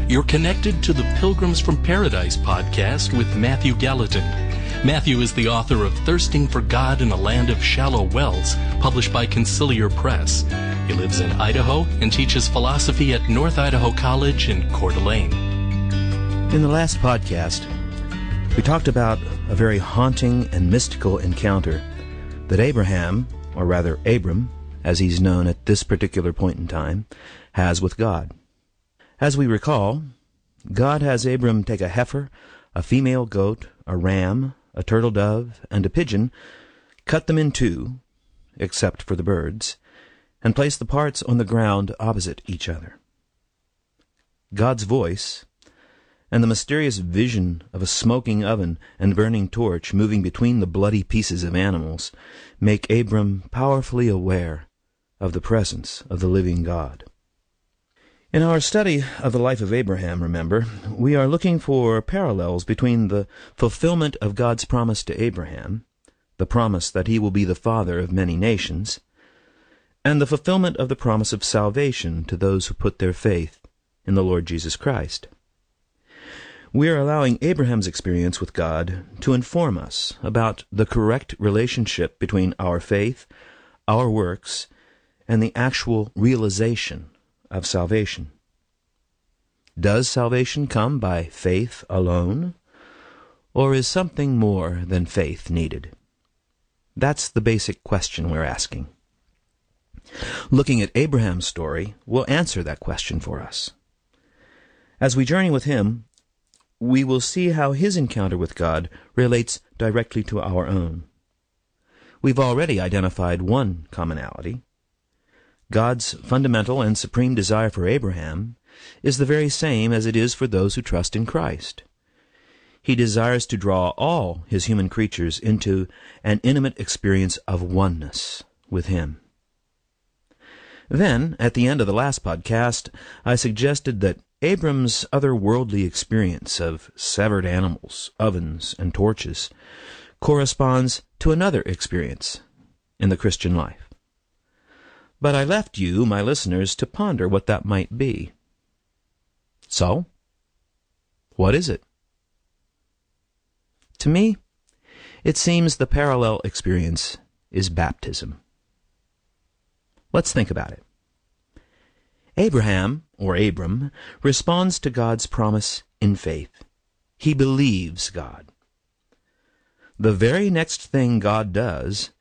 You're connected to the Pilgrims from Paradise podcast with Matthew Gallatin. Matthew is the author of Thirsting for God in a Land of Shallow Wells, published by Conciliar Press. He lives in Idaho and teaches philosophy at North Idaho College in Coeur d'Alene. In the last podcast, we talked about a very haunting and mystical encounter that Abraham, or rather Abram, as he's known at this particular point in time, has with God. As we recall, God has Abram take a heifer, a female goat, a ram, a turtle dove, and a pigeon, cut them in two, except for the birds, and place the parts on the ground opposite each other. God's voice and the mysterious vision of a smoking oven and burning torch moving between the bloody pieces of animals make Abram powerfully aware of the presence of the living God. In our study of the life of Abraham, remember, we are looking for parallels between the fulfillment of God's promise to Abraham, the promise that he will be the father of many nations, and the fulfillment of the promise of salvation to those who put their faith in the Lord Jesus Christ. We are allowing Abraham's experience with God to inform us about the correct relationship between our faith, our works, and the actual realization of salvation. Does salvation come by faith alone, or is something more than faith needed? That's the basic question we're asking. Looking at Abraham's story will answer that question for us. As we journey with him, we will see how his encounter with God relates directly to our own. We've already identified one commonality. God's fundamental and supreme desire for Abraham is the very same as it is for those who trust in Christ. He desires to draw all his human creatures into an intimate experience of oneness with him. Then, at the end of the last podcast, I suggested that Abram's otherworldly experience of severed animals, ovens, and torches corresponds to another experience in the Christian life. But I left you, my listeners, to ponder what that might be. So, what is it? To me, it seems the parallel experience is baptism. Let's think about it. Abraham, or Abram, responds to God's promise in faith. He believes God. The very next thing God does